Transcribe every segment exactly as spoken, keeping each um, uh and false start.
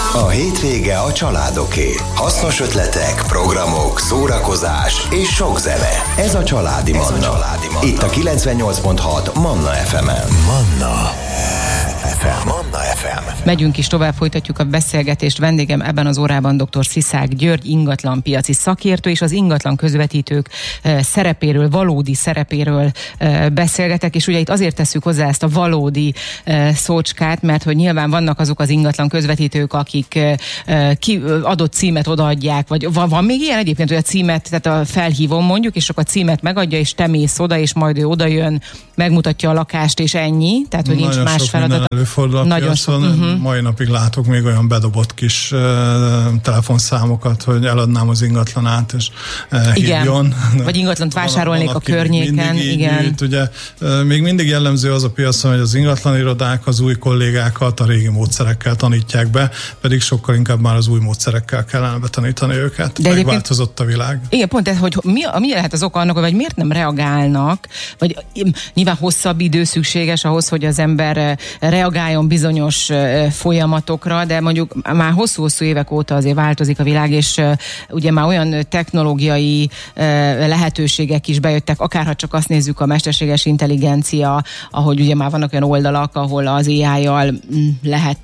A hétvége a családoké. Hasznos ötletek, programok, szórakozás és sok zene. Ez a Családi Manna. A Családi Manna. Itt a kilencvennyolc pont hat Manna ef emen. Manna ef em. Manna ef em. Megyünk is tovább, folytatjuk a beszélgetést. Vendégem ebben az órában dr. Sziszák György, ingatlanpiaci szakértő, és az ingatlan közvetítők szerepéről, valódi szerepéről beszélgetek, és ugye itt azért tesszük hozzá ezt a valódi szócskát, mert hogy nyilván vannak azok az ingatlan közvetítők, akik ki adott címet odaadják, vagy van, van még ilyen egyébként, hogy a címet, tehát a felhívom mondjuk, és akkor a címet megadja, és te mész oda, és majd ő odajön, megmutatja a lakást, és ennyi, tehát hogy nincs más feladat. Előfordul a nagyon piacon. Sok, uh-huh. Mai napig látok még olyan bedobott kis uh, telefonszámokat, hogy eladnám az ingatlanát, és uh, hívjon. Vagy ingatlant vásárolnék van, van, a környéken. Igen. Így, ugye, uh, még mindig jellemző az a piacon, hogy az ingatlanirodák az új kollégákat a régi módszerekkel tanítják be, pedig sokkal inkább már az új módszerekkel kellene betanítani őket. De megváltozott a világ. Igen, pont ez, hogy mi, mi lehet az oka annak, vagy miért nem reagálnak, vagy nyilván hosszabb idő szükséges ahhoz, hogy az ember reagáljon bizonyos folyamatokra, de mondjuk már hosszú-hosszú évek óta azért változik a világ, és ugye már olyan technológiai lehetőségek is bejöttek, akárha csak azt nézzük, a mesterséges intelligencia, ahogy ugye már vannak olyan oldalak, ahol az á í-jal lehet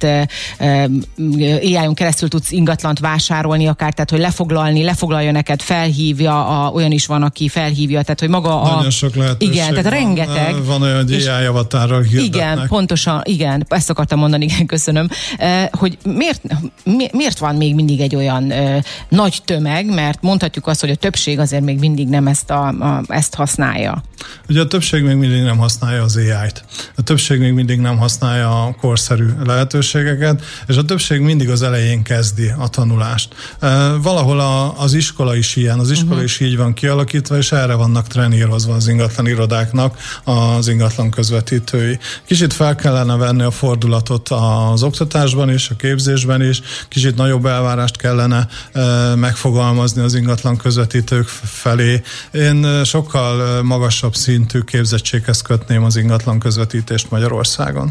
á í-on keresztül tudsz ingatlant vásárolni akár, tehát hogy lefoglalni, lefoglalja neked, felhívja, a, olyan is van, aki felhívja, tehát hogy maga a... Nagyon sok lehetőség. Igen, tehát rengeteg. Van olyan, hogy á í avatárral hirdetnek. Igen, pontosan, igen, ezt akartam mondani, igen, köszönöm, hogy miért, miért van még mindig egy olyan nagy tömeg, mert mondhatjuk azt, hogy a többség azért még mindig nem ezt, a, a, ezt használja. Ugye a többség még mindig nem használja az á í-t. A többség még mindig nem használja a korszerű lehetőségeket, és a többség mindig az elején kezdi a tanulást. Valahol a, az iskola is ilyen, az iskola uh-huh. is így van kialakítva, és erre vannak trenírozva az ingatlan irodáknak az ingatlan közvetítői. Kicsit fel kellene venni a fordulatot az oktatásban is, a képzésben is, kicsit nagyobb elvárást kellene megfogalmazni az ingatlan közvetítők felé. Én sokkal magasabb szintű képzettséghez kötném az ingatlan közvetítést Magyarországon.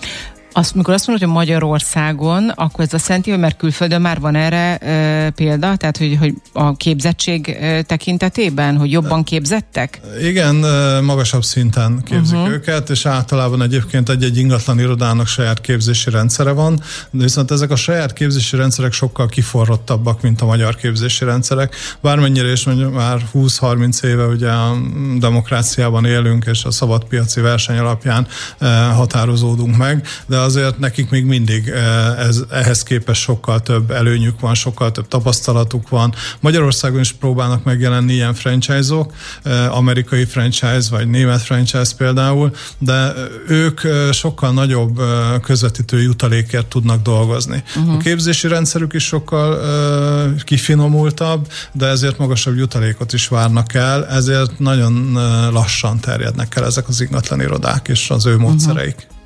Azt, mikor azt mondod, hogy Magyarországon, akkor ez azt jelenti, hogy mert külföldön már van erre e, példa, tehát hogy, hogy a képzettség e, tekintetében, hogy jobban képzettek? Igen, magasabb szinten képzik uh-huh. őket, és általában egyébként egy-egy ingatlan irodának saját képzési rendszere van, de viszont ezek a saját képzési rendszerek sokkal kiforrottabbak, mint a magyar képzési rendszerek. Bármennyire is mondjuk már húsz-harminc éve ugye a demokráciában élünk, és a szabadpiaci verseny alapján e, határozódunk meg, de azért nekik még mindig ez, ehhez képest sokkal több előnyük van, sokkal több tapasztalatuk van. Magyarországon is próbálnak megjelenni ilyen franchise-ok, amerikai franchise vagy német franchise például, de ők sokkal nagyobb közvetítő jutalékért tudnak dolgozni. Uh-huh. A képzési rendszerük is sokkal kifinomultabb, de ezért magasabb jutalékot is várnak el, ezért nagyon lassan terjednek el ezek az ingatlan irodák és az ő módszereik. Uh-huh.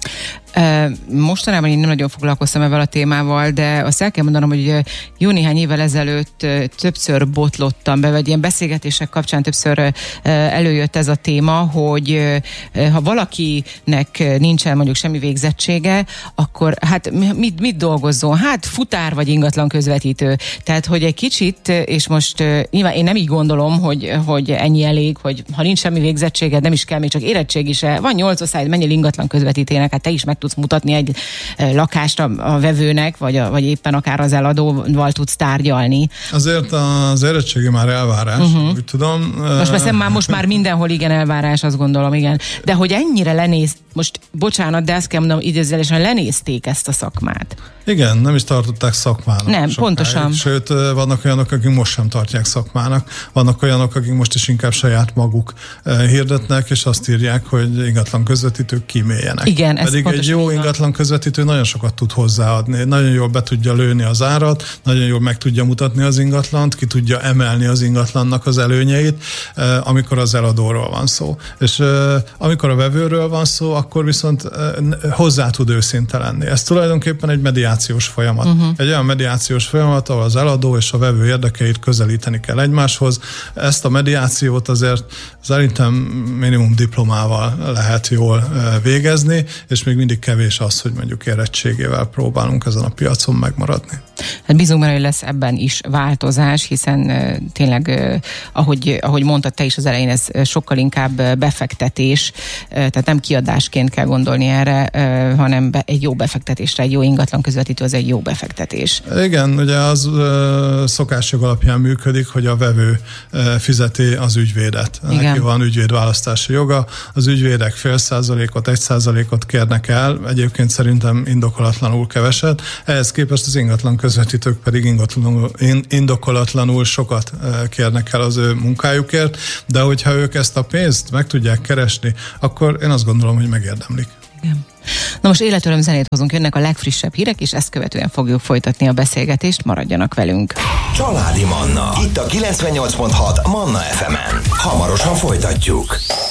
Mostanában én nem nagyon foglalkoztam ezzel a témával, de azt el kell mondanom, hogy jó néhány évvel ezelőtt többször botlottam be, vagy ilyen beszélgetések kapcsán többször előjött ez a téma, hogy ha valakinek nincsen mondjuk semmi végzettsége, akkor hát mit, mit dolgozzon? Hát futár vagy ingatlan közvetítő. Tehát, hogy egy kicsit, és most nyilván én nem így gondolom, hogy, hogy ennyi elég, hogy ha nincs semmi végzettséged, nem is kell még csak érettségi se. Van nyolc osztály, menjél ingatlan közvetítének, hát te is meg tudsz mutatni egy lakást a, a vevőnek, vagy, a, vagy éppen akár az eladóval tudsz tárgyalni. Azért az érettségi már elvárás, uh-huh. úgy tudom. Most veszem már, most már mindenhol igen elvárás, azt gondolom, igen. De hogy ennyire lenéz, most bocsánat, de ezt kell mondanom idézőjelesen, lenézték ezt a szakmát. Igen, nem is tartották szakmának. Nem, sokáig. pontosan. Sőt, vannak olyanok, akik most sem tartják szakmának. Vannak olyanok, akik most is inkább saját maguk hirdetnek, és azt írják, hogy ingatlan közvetítők kíméljenek. Igen, ez Pedig egy jó ingatlan közvetítő nagyon sokat tud hozzáadni. Nagyon jól be tudja lőni az árat, nagyon jól meg tudja mutatni az ingatlant, ki tudja emelni az ingatlannak az előnyeit, amikor az eladóról van szó. És amikor a vevőről van szó, akkor viszont hozzá tud őszinte lenni. Ez tulajdonképpen egy mediációs folyamat. Uh-huh. Egy olyan mediációs folyamat, ahol az eladó és a vevő érdekeit közelíteni kell egymáshoz. Ezt a mediációt azért szerintem minimum diplomával lehet jól végezni, és még mindig minőség, kevés az, hogy mondjuk érettségével próbálunk ezen a piacon megmaradni. Hát bízunk benne, hogy lesz ebben is változás, hiszen uh, tényleg, uh, ahogy, ahogy mondtad te is az elején, ez sokkal inkább befektetés, uh, tehát nem kiadásként kell gondolni erre, uh, hanem be, egy jó befektetésre, egy jó ingatlan közvetítő az egy jó befektetés. Igen, ugye az uh, szokásjog alapján működik, hogy a vevő uh, fizeti az ügyvédet. Igen. Neki van ügyvédválasztási joga, az ügyvédek fél százalékot, egy százalékot kérnek el, egyébként szerintem indokolatlanul keveset, ehhez képest az ingatlan közvetítők pedig indokolatlanul, indokolatlanul sokat kérnek el az ő munkájukért, de hogyha ők ezt a pénzt meg tudják keresni, akkor én azt gondolom, hogy megérdemlik. Igen. Na most életöröm zenét hozunk, jönnek a legfrissebb hírek, és ezt követően fogjuk folytatni a beszélgetést, maradjanak velünk. Családi Manna, itt a kilencvennyolc pont hat Manna ef emen. Hamarosan folytatjuk.